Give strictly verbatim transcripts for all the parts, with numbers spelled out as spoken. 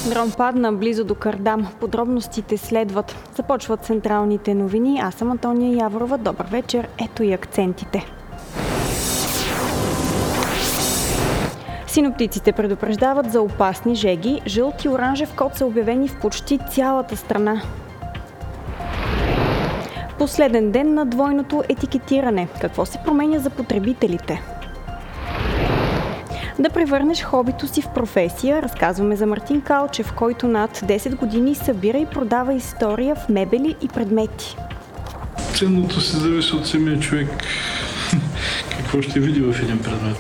Дрон падна близо до Кардам. Подробностите следват. Започват централните новини. Аз съм Антония Яворова. Добър вечер. Ето и акцентите. Синоптиците предупреждават за опасни жеги. Жълт и оранжев код са обявени в почти цялата страна. Последен ден на двойното етикетиране. Какво се променя за потребителите? Да превърнеш хобито си в професия, разказваме за Мартин Калчев, който над десет години събира и продава история в мебели и предмети. Ценното се зависи от самия човек. Какво ще види в един предмет.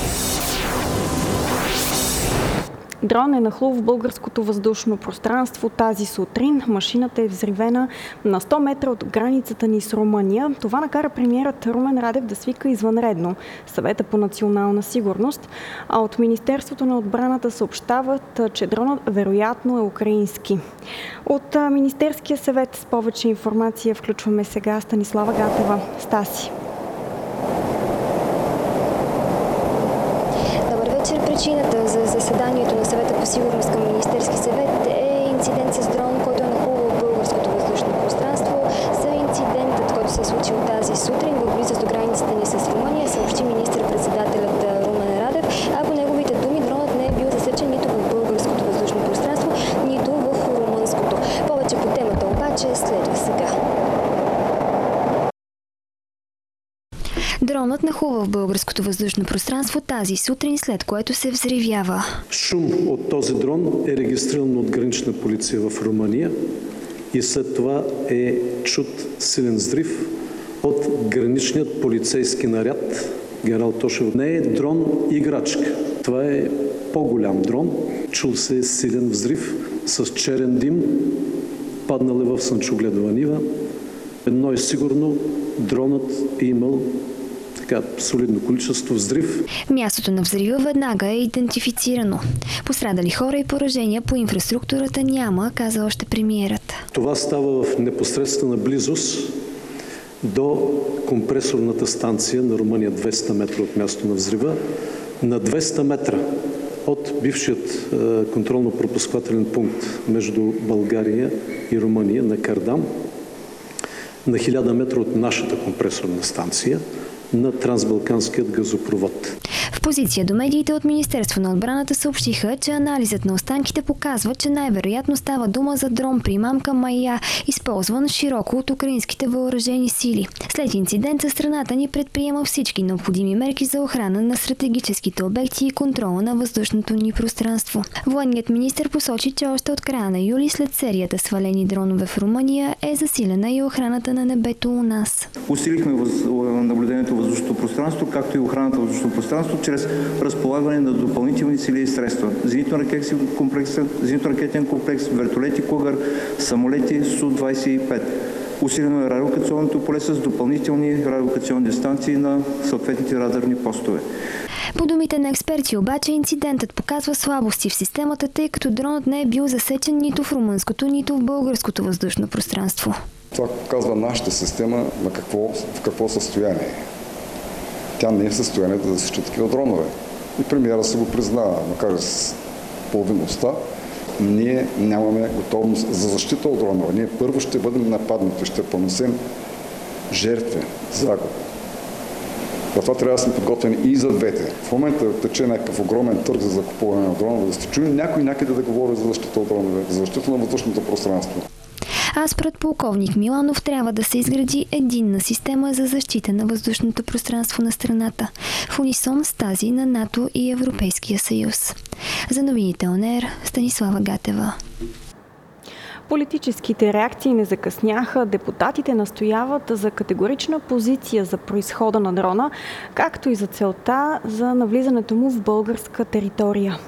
Дрон е нахлул в българското въздушно пространство тази сутрин. Машината е взривена на сто метра от границата ни с Румъния. Това накара премиерът Румен Радев да свика извънредно Съвета по национална сигурност, а от Министерството на отбраната съобщават, че дронът вероятно е украински. От Министерския съвет с повече информация включваме сега Станислава Гатева. Стаси. Причината за заседанието на Съвета по сигурност към Министерски съвет е инцидент с дрон, който е нахлувал в българското въздушно пространство. За инцидентът, който се е случил тази сутрин в близост до границата ни с Румъния, съобщи министър-председателят Румен Радев, а по неговите думи дронът не е бил засечен нито в българското въздушно пространство, нито в румънското. Повече по темата обаче следва сега. Дронът нахлува в българското въздушно пространство тази сутрин, след което се взривява. Шум от този дрон е регистриран от гранична полиция в Румъния и след това е чут силен взрив от граничният полицейски наряд. Генерал Тошев, не е дрон играчка. Това е по-голям дрон. Чул се силен взрив с черен дим, паднал е в слънчогледова нива. Едно е сигурно, дронът е имал така солидно количество взрив. Мястото на взрива веднага е идентифицирано. Пострадали хора и поражения по инфраструктурата няма, каза още премиерът. Това става в непосредствена близост до компресорната станция на Румъния, двеста метра от място на взрива, на двеста метра от бившият е, контролно-пропускателен пункт между България и Румъния на Кардам, на хиляда метра от нашата компресорна станция, на трансбалканският газопровод. В позиция до медиите от Министерство на отбраната съобщиха, че анализът на останките показва, че най-вероятно става дума за дрон примамка Майя, използван широко от украинските въоръжени сили. След инцидента страната ни предприема всички необходими мерки за охрана на стратегическите обекти и контрола на въздушното ни пространство. Военният министър посочи, че още от края на юли, след серията свалени дронове в Румъния, е засилена и охраната на небето у нас. Усилихме въз... наблюдението в въздушното пространство, както и охраната в въздушното пространство, чрез разполагане на допълнителни сили и средства. Зенитно-ракетен комплекс, зенитно-ракетен комплекс, вертолети Кугър, самолети Су двадесет и пет. Усилено е радиолокационното поле с допълнителни радиолокационни станции на съответните радарни постове. По думите на експерти обаче, инцидентът показва слабости в системата, тъй като дронът не е бил засечен нито в румънското, нито в българското въздушно пространство. Това показва нашата система на какво, в какво състояние. Тя не е в състояние да засича такива дронове. И премиера се го признава, макар и с половиността. Ние нямаме готовност за защита от дронове. Ние първо ще бъдем нападнати, ще понесем жертви, загуби. Затова трябва да сме подготвени и за двете. В момента тече някакъв огромен търг за закупуване на дронове, да сте чули някой някъде да говори за защита от дронове, за защита на въздушното пространство. А според полковник Миланов трябва да се изгради единна система за защита на въздушното пространство на страната, в унисон с тази на НАТО и Европейския съюз. За новините ОНЕР, Станислава Гатева. Политическите реакции не закъсняха. Депутатите настояват за категорична позиция за произхода на дрона, както и за целта за навлизането му в българска територия.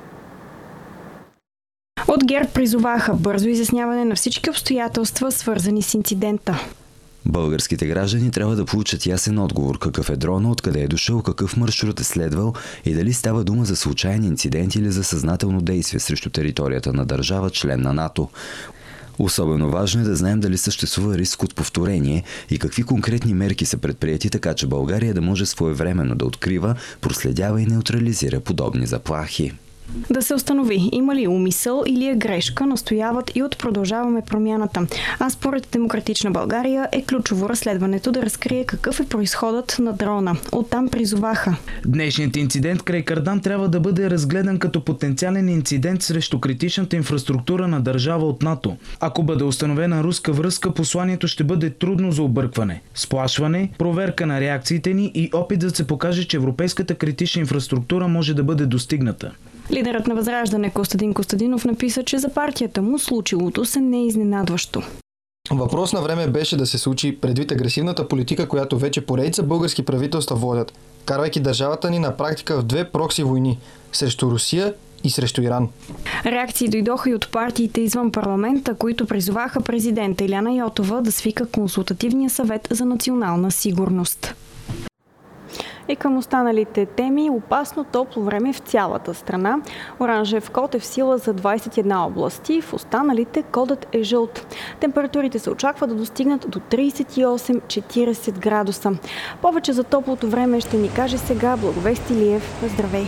От ГЕРБ призоваха бързо изясняване на всички обстоятелства, свързани с инцидента. Българските граждани трябва да получат ясен отговор какъв е дрона, откъде е дошъл, какъв маршрут е следвал и дали става дума за случайен инцидент или за съзнателно действие срещу територията на държава, член на НАТО. Особено важно е да знаем дали съществува риск от повторение и какви конкретни мерки са предприети, така че България да може своевременно да открива, проследява и неутрализира подобни заплахи. Да се установи има ли умисъл или е грешка, настояват и от Продължаваме промяната. А според Демократична България е ключово разследването да разкрие какъв е произходът на дрона. Оттам призоваха. Днешният инцидент край Кардан трябва да бъде разгледан като потенциален инцидент срещу критичната инфраструктура на държава от НАТО. Ако бъде установена руска връзка, посланието ще бъде трудно за объркване. Сплашване, проверка на реакциите ни и опит да се покаже, че европейската критична инфраструктура може да бъде достигната. Лидерът на Възраждане Костадин Костадинов написа, че за партията му случилото се не е изненадващо. Въпрос на време беше да се случи предвид агресивната политика, която вече поредица български правителства водят, карвайки държавата ни на практика в две прокси войни – срещу Русия и срещу Иран. Реакции дойдоха и от партиите извън парламента, които призоваха президента Иляна Йотова да свика Консултативния съвет за национална сигурност. И към останалите теми, опасно топло време в цялата страна. Оранжев код е в сила за двадесет и една области, в останалите кодът е жълт. Температурите се очаква да достигнат до тридесет и осем до четиридесет градуса. Повече за топлото време ще ни каже сега Благовест Илиев. Здравей!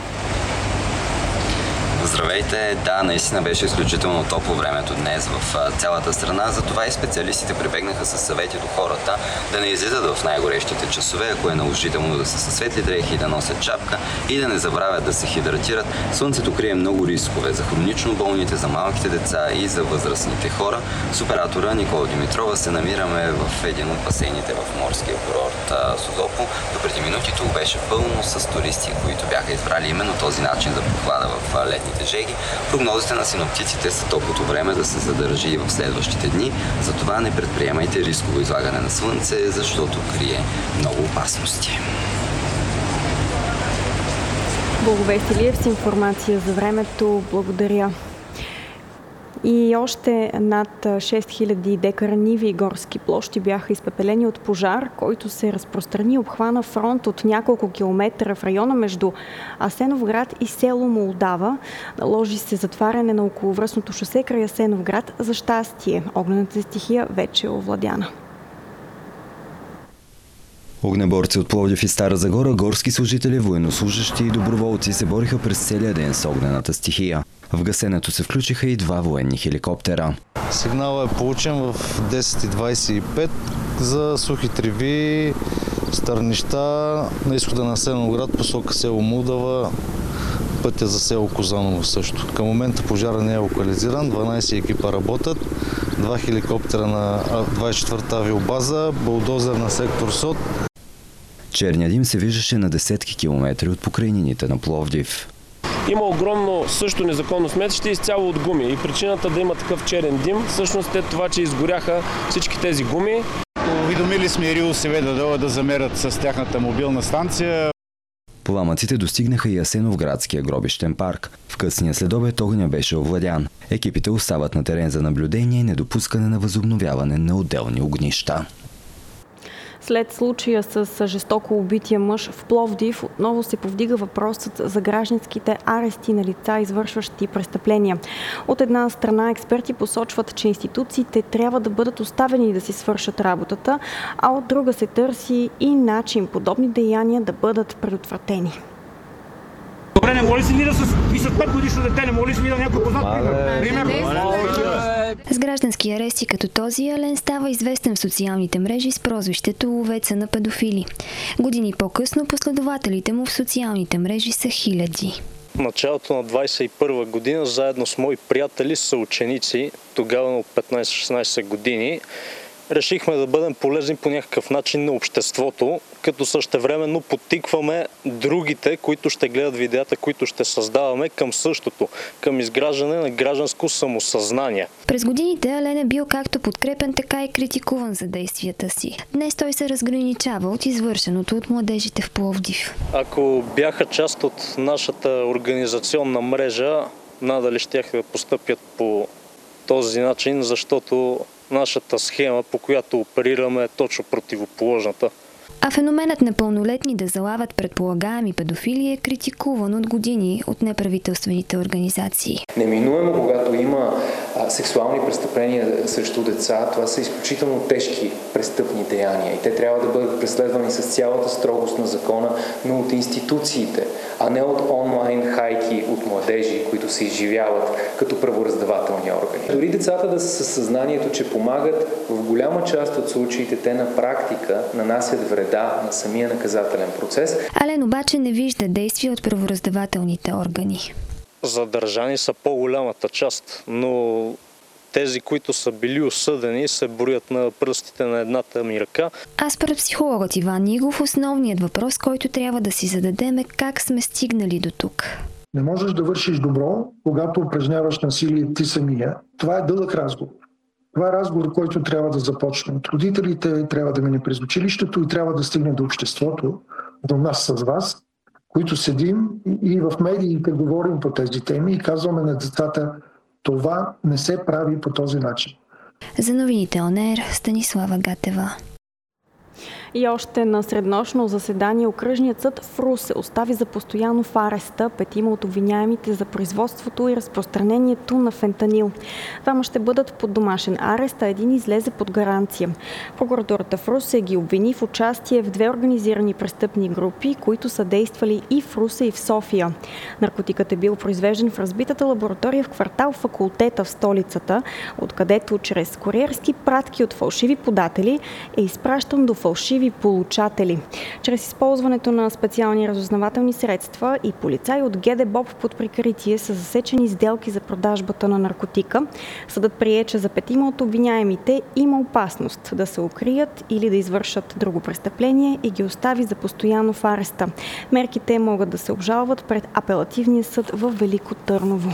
Здравейте! Да, наистина беше изключително топло времето днес в цялата страна, затова и специалистите прибегнаха със съвети до хората да не излизат в най-горещите часове, ако е наложително да се със светли дрехи, да носят чапка и да не забравят да се хидратират. Слънцето крие много рискове за хронично болните, за малките деца и за възрастните хора. С оператора Никола Димитрова се намираме в един от басейните в морския курорт Созопо. Допреди минути тук беше пълно с туристи, които бяха избрали именно този начин за похлада в летните жеги. Прогнозите на синоптиците са топлото време да се задържи и в следващите дни, затова не предприемайте рисково излагане на слънце, защото крие много опасности. Благовест Илиев с информация за времето. Благодаря. И още над шест хиляди декара ниви и горски площи бяха изпепелени от пожар, който се разпространи и обхвана фронт от няколко километра в района между Асеновград и село Молдава. Наложи се затваряне на околовръстното шосе край Асеновград. За щастие, огнената стихия вече е овладяна. Огнеборци от Пловдив и Стара Загора, горски служители, военнослужащи и доброволци се бориха през целия ден с огнената стихия. В гасенето се включиха и два военни хеликоптера. Сигналът е получен в десет и двадесет и пет за сухи треви, стърнища на изхода на Асеновград, посока село Молдава, пътя за село Козаново също. Към момента пожара не е локализиран, дванадесет екипа работят, два хеликоптера на двадесет и четвърта авиобаза, булдозер на сектор СОТ. Черният дим се виждаше на десетки километри от покрайнините на Пловдив. Има огромно също незаконно сметище изцяло от гуми. И причината да има такъв черен дим всъщност е това, че изгоряха всички тези гуми. Уведомили сме РИОСВ да дойдат да замерят с тяхната мобилна станция. Пламъците достигнаха и Асеновградския гробищен парк. В късния следобед огъня беше овладян. Екипите остават на терен за наблюдение и недопускане на възобновяване на отделни огнища. След случая с жестоко убития мъж в Пловдив, отново се повдига въпросът за гражданските арести на лица, извършващи престъпления. От една страна експерти посочват, че институциите трябва да бъдат оставени да си свършат работата, а от друга се търси и начин подобни деяния да бъдат предотвратени. Добре, не моли си ми да висят пет годишно дете, не моли си ми да някой познат пример. С граждански арести като този Ален става известен в социалните мрежи с прозвището ловеца на педофили. Години по-късно последователите му в социалните мрежи са хиляди. В началото на двадесет и първа година, заедно с мои приятели, са ученици, тогава на петнадесет-шестнадесет години, решихме да бъдем полезни по някакъв начин на обществото, като същевременно подтикваме другите, които ще гледат видеята, които ще създаваме, към същото, към изграждане на гражданско самосъзнание. През годините Ален е бил както подкрепен, така и критикуван за действията си. Днес той се разграничава от извършеното от младежите в Пловдив. Ако бяха част от нашата организационна мрежа, надали щяха да постъпят по този начин, защото нашата схема, по която оперираме, е точно противоположната. А феноменът на пълнолетни да залавят предполагаеми педофили е критикуван от години от неправителствените организации. Неминуемо, когато има а, сексуални престъпления срещу деца, това са изключително тежки престъпни деяния и те трябва да бъдат преследвани с цялата строгост на закона, но от институциите, а не от онлайн хайки от младежи, които се изживяват като правораздавателни органи. Дори децата да са със съзнанието, че помагат, в голяма част от случаите те на практика нанасят вреда на самия наказателен процес. Ален обаче не вижда действия от правораздавателните органи. Задържани са по-голямата част, но тези, които са били осъдени, се броят на пръстите на едната ми ръка. А според психологът Иван Нигов, основният въпрос, който трябва да си зададем, е как сме стигнали до тук. Не можеш да вършиш добро, когато упражняваш насилие ти самия. Това е дълъг разговор. Това е разговор, който трябва да започне от родителите, трябва да мине през училището и трябва да стигне до обществото, до нас с вас, които седим и в медиите говорим по тези теми и казваме на децата, това не се прави по този начин. За новините ОНЕР, Станислава Гатева. И още на среднощно заседание окръжният съд в Русе остави за постоянно в ареста петима от обвиняемите за производството и разпространението на фентанил. Двама ще бъдат под домашен арест, а един излезе под гаранция. Прокуратурата в Русе ги обвини в участие в две организирани престъпни групи, които са действали и в Русе, и в София. Наркотикът е бил произвеждан в разбитата лаборатория в квартал Факултета в столицата, откъдето чрез куриерски пратки от фалшиви податели е изпращан до фалшиви получатели. Чрез използването на специални разузнавателни средства и полицаи от ГДБОП под прикритие са засечени сделки за продажбата на наркотика. Съдът прие, че за петима от обвиняемите има опасност да се укрият или да извършат друго престъпление и ги остави за постоянно в ареста. Мерките могат да се обжалват пред апелативния съд в Велико Търново.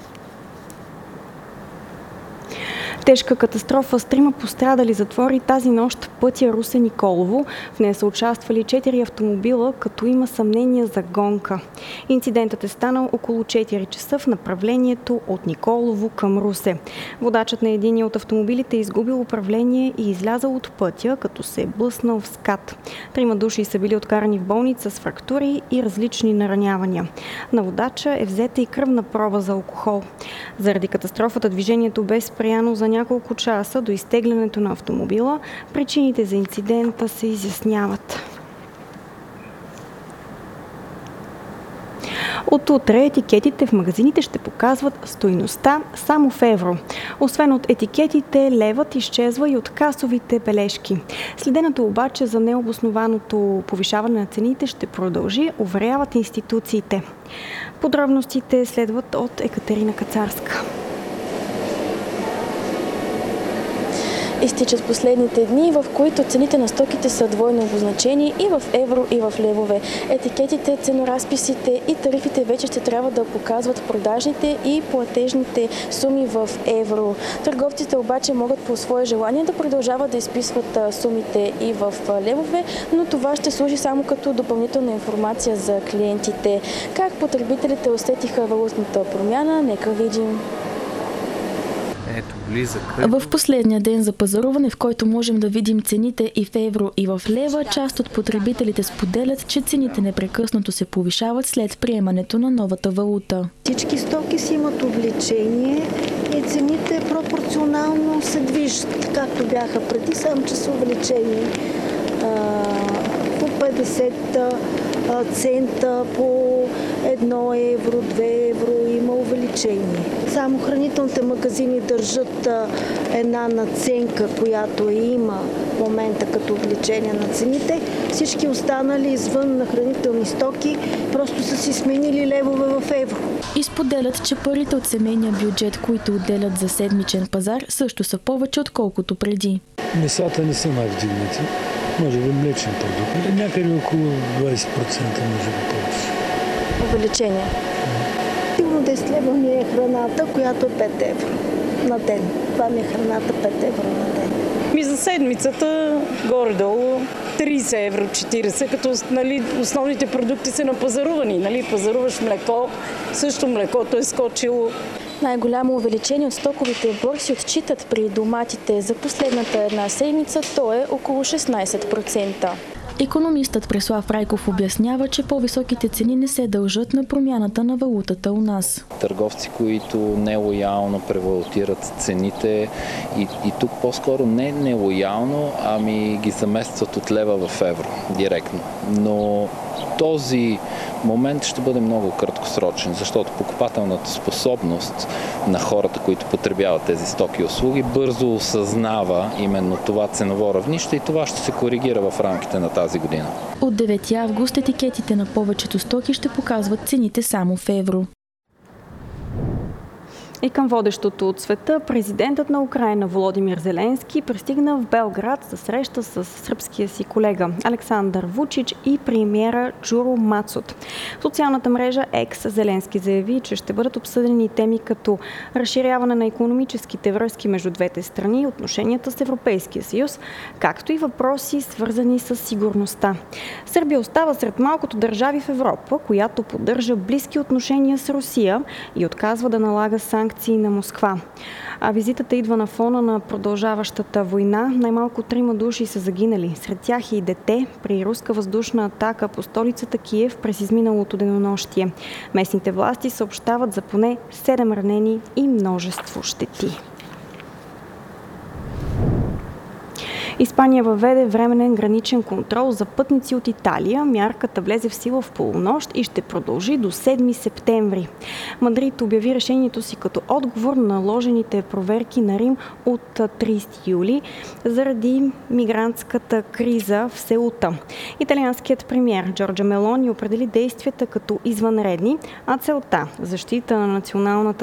Тежка катастрофа с трима пострадали затвори тази нощ пътя Русе-Николово. В нея са участвали четири автомобила, като има съмнение за гонка. Инцидентът е станал около четири часа в направлението от Николово към Русе. Водачът на единия от автомобилите е изгубил управление и излязал от пътя, като се е блъснал в скат. Трима души са били откарани в болница с фрактури и различни наранявания. На водача е взета и кръвна проба за алкохол. Заради катастрофата движението бе спряно за няколко часа до изтеглянето на автомобила. Причините за инцидента се изясняват. От утре етикетите в магазините ще показват стойността само в евро. Освен от етикетите, левът изчезва и от касовите бележки. Следенето обаче за необоснованото повишаване на цените ще продължи, уверяват институциите. Подробностите следват от Екатерина Кацарска. Изтичат последните дни, в които цените на стоките са двойно обозначени и в евро, и в левове. Етикетите, ценоразписите и тарифите вече ще трябва да показват продажните и платежните суми в евро. Търговците обаче могат по свое желание да продължават да изписват сумите и в левове, но това ще служи само като допълнителна информация за клиентите. Как потребителите усетиха валутната промяна, нека видим. Ето, близък. В последния ден за пазаруване, в който можем да видим цените и в евро, и в лева, част от потребителите споделят, че цените непрекъснато се повишават след приемането на новата валута. Всички стоки си имат увеличение и цените пропорционално се движат, както бяха преди, само че са увеличени по петдесет цента, по едно евро, две евро има увеличение. Само хранителните магазини държат една надценка, която има в момента като увеличение на цените. Всички останали извън на хранителни стоки просто са си сменили левове в евро. И споделят, че парите от семейния бюджет, които отделят за седмичен пазар, също са повече отколкото преди. Месата не са най-вдигнати. Може би млечни продукти. Някъде около двадесет процента може би повече. Увеличение. Сигурно десет лева ми е храната, която е пет евро на ден. Това ми е храната пет евро на ден. Ми за седмицата горе-долу тридесет евро, четиридесет, като нали, основните продукти са напазарувани. Нали, пазаруваш млеко, също млекото е скочило. Най-голямо увеличение от стоковите борси отчитат при доматите за последната една седмица, то е около шестнадесет процента. Икономистът Преслав Райков обяснява, че по-високите цени не се дължат на промяната на валутата у нас. Търговци, които нелоялно превалутират цените и, и тук по-скоро не нелоялно, ами ги заместват от лева в евро директно. Но този момент ще бъде много краткосрочен, защото покупателната способност на хората, които потребяват тези стоки и услуги, бързо осъзнава именно това ценово равнище и това ще се коригира в рамките на тази година. От девети август етикетите на повечето стоки ще показват цените само в евро. И към водещото от света, президентът на Украйна Володимир Зеленски пристигна в Белград за среща с сръбския си колега Александър Вучич и премиера Джуро Мацут. В социалната мрежа X Зеленски заяви, че ще бъдат обсъдени теми като разширяване на икономическите връзки между двете страни и отношенията с Европейския съюз, както и въпроси свързани с сигурността. Сърбия остава сред малкото държави в Европа, която поддържа близки отношения с Русия и отказва да налага санкции на Москва. А визитата идва на фона на продължаващата война. Най-малко трима души са загинали. Сред тях и дете при руска въздушна атака по столицата Киев през изминалото денонощие. Местните власти съобщават за поне седем ранени и множество щети. Испания въведе временен граничен контрол за пътници от Италия. Мярката влезе в сила в полунощ и ще продължи до седми септември. Мадрид обяви решението си като отговор на наложените проверки на Рим от тридесети юли заради мигрантската криза в Сеута. Италианският премиер Джорджа Мелони определи действията като извънредни, а целта – защита на националната